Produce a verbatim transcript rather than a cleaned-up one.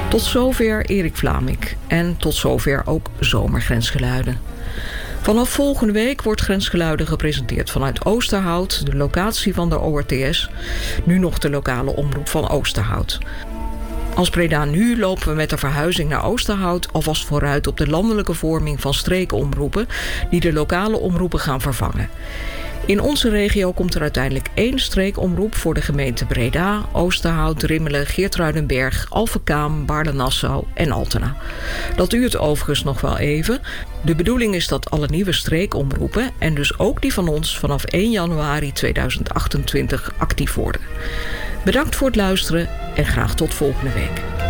Tot zover Erik Vlamink en tot zover ook Zomergrensgeluiden. Vanaf volgende week wordt Grensgeluiden gepresenteerd vanuit Oosterhout, de locatie van de O R T S, nu nog de lokale omroep van Oosterhout. Als Breda Nu lopen we met de verhuizing naar Oosterhout alvast vooruit op de landelijke vorming van streekomroepen die de lokale omroepen gaan vervangen. In onze regio komt er uiteindelijk één streekomroep voor de gemeente Breda, Oosterhout, Drimmelen, Geertruidenberg, Alphen-Kaam, Baarle-Nassau en Altena. Dat duurt overigens nog wel even. De bedoeling is dat alle nieuwe streekomroepen, en dus ook die van ons, vanaf één januari tweeduizend achtentwintig actief worden. Bedankt voor het luisteren en graag tot volgende week.